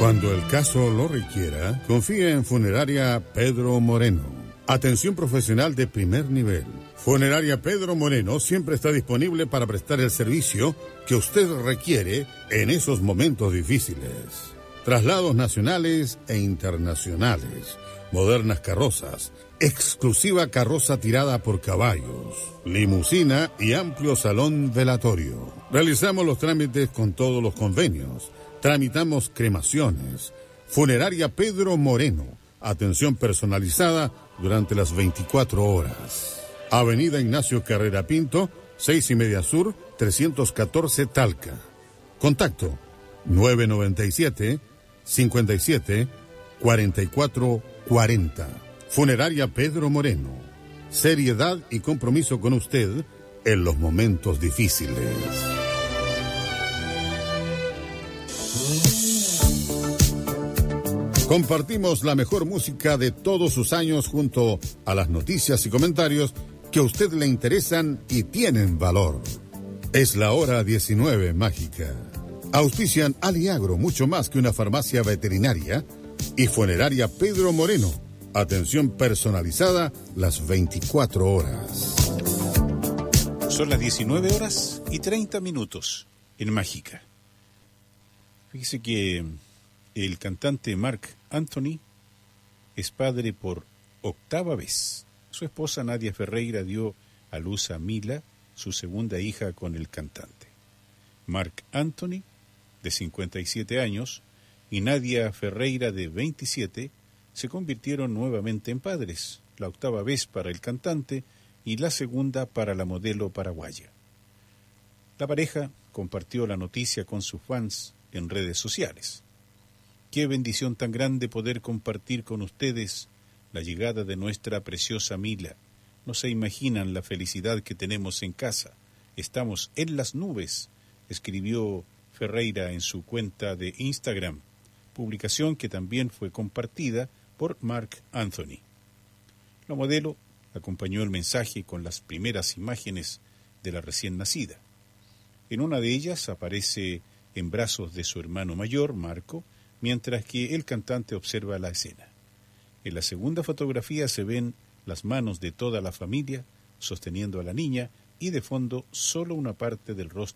Cuando el caso lo requiera, confíe en Funeraria Pedro Moreno. Atención profesional de primer nivel. Funeraria Pedro Moreno siempre está disponible para prestar el servicio que usted requiere en esos momentos difíciles. Traslados nacionales e internacionales, modernas carrozas, exclusiva carroza tirada por caballos, limusina y amplio salón velatorio. Realizamos los trámites con todos los convenios. Tramitamos cremaciones. Funeraria Pedro Moreno. Atención personalizada durante las 24 horas. Avenida Ignacio Carrera Pinto, 6:30 Sur, 314 Talca. Contacto 997-57-4440. Funeraria Pedro Moreno. Seriedad y compromiso con usted en los momentos difíciles. Compartimos la mejor música de todos sus años junto a las noticias y comentarios que a usted le interesan y tienen valor. Es la hora 19 mágica. Auspician Aliagro, mucho más que una farmacia veterinaria, y Funeraria Pedro Moreno. Atención personalizada las 24 horas. Son las 19:30 en Mágica. Fíjese que el cantante Marc Anthony es padre por 8ª vez. Su esposa Nadia Ferreira dio a luz a Mila, su segunda hija con el cantante. Marc Anthony, de 57 años, y Nadia Ferreira, de 27, se convirtieron nuevamente en padres, la 8ª vez para el cantante y la segunda para la modelo paraguaya. La pareja compartió la noticia con sus fans en redes sociales. Qué bendición tan grande poder compartir con ustedes la llegada de nuestra preciosa Mila. No se imaginan la felicidad que tenemos en casa. Estamos en las nubes, escribió Ferreira en su cuenta de Instagram, publicación que también fue compartida por Marc Anthony. La modelo acompañó el mensaje con las primeras imágenes de la recién nacida. En una de ellas aparece en brazos de su hermano mayor, Marco, mientras que el cantante observa la escena. En la segunda fotografía se ven las manos de toda la familia sosteniendo a la niña y de fondo solo una parte del rostro